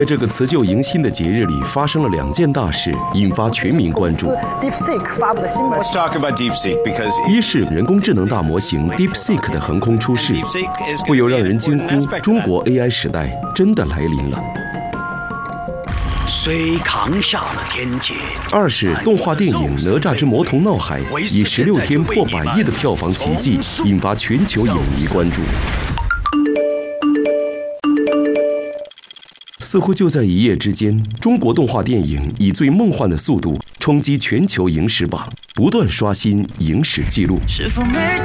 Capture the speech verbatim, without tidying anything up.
在这个辞旧迎新的节日里，发生了两件大事，引发全民关注。 DeepSeek 发布的新模型。 Let's talk about DeepSeek because 一是人工智能大模型 DeepSeek 的横空出世，不由让人惊呼：中国 A I 时代真的来临了。 虽扛下了天劫。 二是动画电影《哪吒之魔童闹海》以十六天破百亿的票房奇迹，引发全球影迷关注。 似乎就在一夜之间，中国动画电影以最梦幻的速度冲击全球影史榜，不断刷新影史纪录。